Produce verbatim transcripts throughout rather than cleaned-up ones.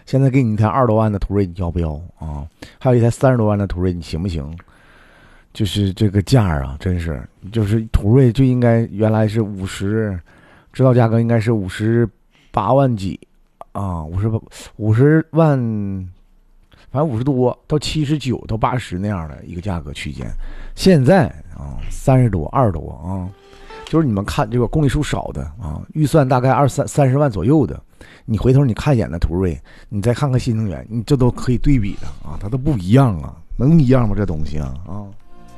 现在给你一台二十多万的途锐，你要不要啊？还有一台三十多万的途锐，你行不行？就是这个价啊，真是，就是途锐就应该原来是五十，指导价格应该是五十八万几啊，五十五十万，反正五十多到七十九到八十那样的一个价格区间。现在啊，三十多、二十多啊，就是你们看这个公里数少的啊，预算大概二三三十万左右的，你回头你看一眼的途锐，你再看看新能源，你这都可以对比的啊，它都不一样啊，能一样吗？这东西啊啊！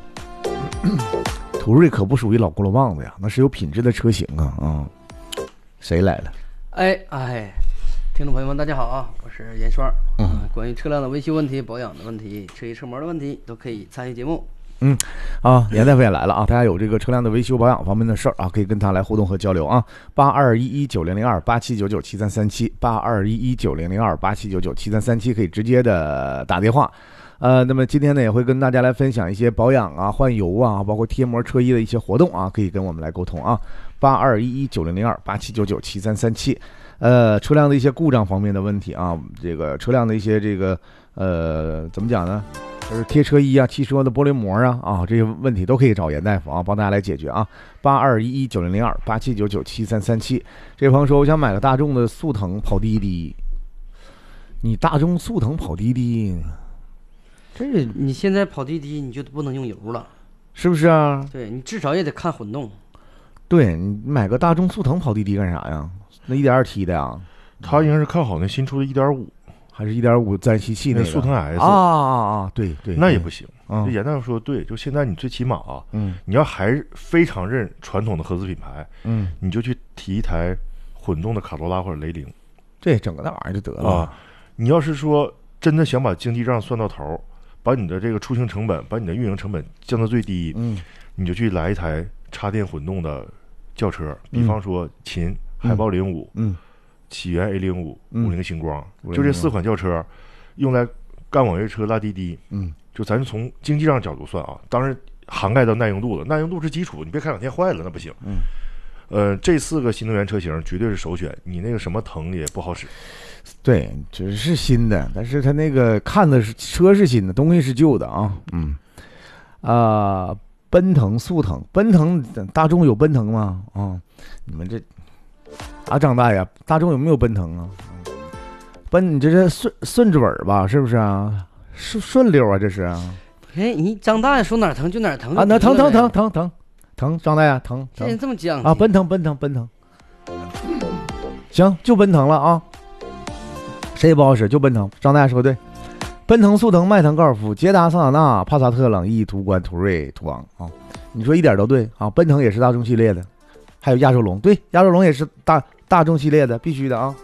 途锐可不属于老轱辘棒子呀，那是有品质的车型啊啊！谁来了？ 哎哎，听众朋友们，大家好啊，我是严双。嗯，关于车辆的维修问题、保养的问题、车衣车膜的问题，都可以参与节目。 嗯，啊，严大夫也来了啊！大家有这个车辆的维修保养方面的事儿啊，可以跟他来互动和交流啊。八二一一九零零二八七九九七三三七，八二一一九零零二八七九九七三三七，可以直接的打电话。呃，那么今天呢也会跟大家来分享一些保养啊、换油啊，包括贴膜车衣的一些活动啊，可以跟我们来沟通啊。八二一一九零零二八七九九七三三七，呃，车辆的一些故障方面的问题啊，这个车辆的一些这个呃怎么讲呢？就是贴车衣啊、汽车的玻璃膜啊啊这些问题都可以找严大夫啊，帮大家来解决啊。八二一一九零零二八七九九七三三七，这位朋友说我想买个大众的速腾跑滴滴，你大众速腾跑滴滴。 这你现在跑滴滴你就不能用油了， 是不是啊？ 对，你至少也得看混动。 对，你买个大众速腾跑滴滴干啥呀？那 一点二 T 的呀？ 他应该是看好那新出的 一点五， 还是 一点五 自然吸气那个速腾 S 啊啊啊！对对， 那也不行。 嗯、 这严大夫说对，就现在你最起码啊， 嗯， 你要还是非常认传统的合资品牌， 嗯， 你就去提一台混动的卡罗拉或者雷凌， 对，整个那玩意儿就得了啊。你要是说真的想把经济账算到头，把你的这个出行成本，把你的运营成本降到最低， 嗯， 你就去来一台插电混动的轿车，比方说秦、海豹零五， 嗯， 起源 A 零五、五菱星光， 嗯、 就这四款轿车，用来干网约车、拉滴滴， 嗯， 就咱从经济上角度算啊，当然涵盖到耐用度了，耐用度是基础，你别开两天坏了那不行， 嗯， 呃，这四个新能源车型绝对是首选，你那个什么腾也不好使。 对，只是新的，但是它那个看的是车是新的，东西是旧的啊。嗯，啊、呃，奔腾、速腾，奔腾大众有奔腾吗？啊，你们这啊，张大爷，大众有没有奔腾啊？奔，你这是顺顺子尾吧？是不是啊？顺顺溜啊，这是啊。 哎，你张大爷说哪儿疼就哪儿疼啊，那疼疼疼疼疼疼，张大爷疼。 这人这么犟啊，奔腾奔腾奔腾，行，就奔腾了啊。谁也不好使，就奔腾。张大爷说对，奔腾、速腾、迈腾、高尔夫、捷达、桑塔纳、帕萨特、朗逸、途观、途锐、途昂啊，你说一点都对啊。奔腾也是大众系列的，还有亚洲龙，对，亚洲龙也是大大众系列的，必须的啊。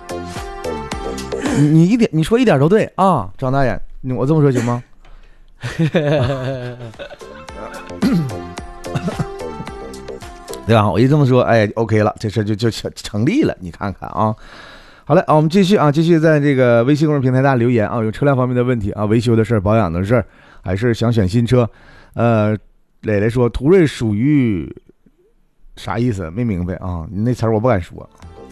你你一点你说一点都对啊，张大爷，我这么说行吗？对吧？我一这么说，哎 ，OK 了，这事就就成成立了。你看看啊。好嘞，啊，我们继续啊，继续在这个微信公众平台大家留言啊，有车辆方面的问题啊，维修的事儿、保养的事儿，还是想选新车。呃，磊磊说途锐属于啥意思？没明白啊，你那词儿我不敢说。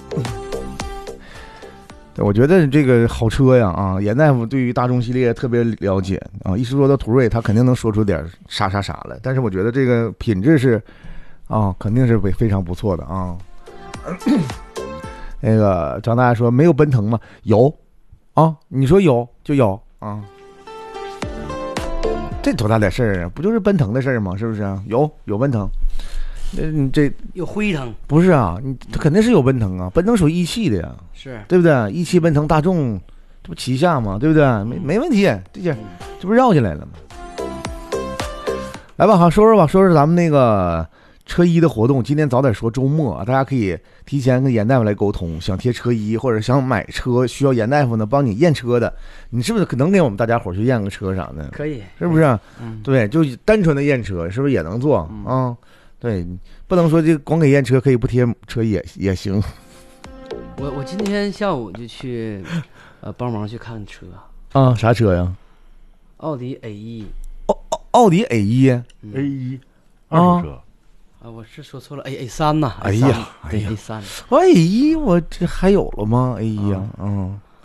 我觉得这个好车呀啊，严大夫对于大众系列特别了解啊，一说到途锐，他肯定能说出点啥啥啥来。但是我觉得这个品质是啊，肯定是非非常不错的啊。那个张大爷说没有奔腾吗？有啊，你说有就有啊，这多大点事儿啊？不就是奔腾的事儿吗？是不是啊？有有奔腾，那你这有辉腾不是啊？你它肯定是有奔腾啊，奔腾属于一汽的呀， 是对不对？一汽、奔腾、大众，这不旗下吗？对不对？没没问题，这些这不绕进来了吗？来吧，好，说说吧，说说咱们那个车衣的活动。今天早点说，周末大家可以提前跟严大夫来沟通，想贴车衣或者想买车需要严大夫呢帮你验车的，你是不是可能给我们大家伙去验个车啥的？ 可以， 是不是？ 嗯， 对，就单纯的验车是不是也能做啊、 嗯嗯？对，不能说这光给验车，可以不贴车也也行。 我我今天下午就去呃帮忙去看车啊，啥车呀？ 奥迪 A 一， 奥奥奥迪 A 一 A 一二手车。 啊，我是说错了 ，A A 三呐， 哎呀， 对 A 三， 我 A 一我这还有了吗 ？A 一啊，嗯，